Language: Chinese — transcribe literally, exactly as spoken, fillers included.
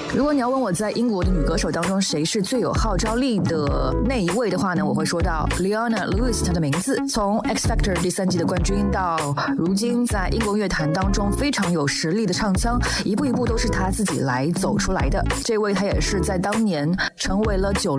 如果你要问我在英国的女歌手当中谁是最有号召力的那一位的话呢，我会说到 Leona Lewis 她的名字。从 X Factor 第三季的冠军到如今在英国乐坛当中非常有实力的唱腔，一步一步都是她自己来走出来的。这位她也是在当年成为了九